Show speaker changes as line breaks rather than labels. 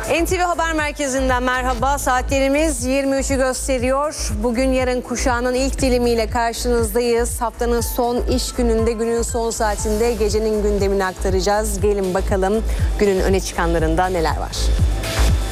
NTV Haber Merkezi'nden merhaba. Saatlerimiz 23'ü gösteriyor. Bugün yarın kuşağının ilk dilimiyle karşınızdayız. Haftanın son iş gününde, günün son saatinde gecenin gündemini aktaracağız. Gelin bakalım günün öne çıkanlarında neler var.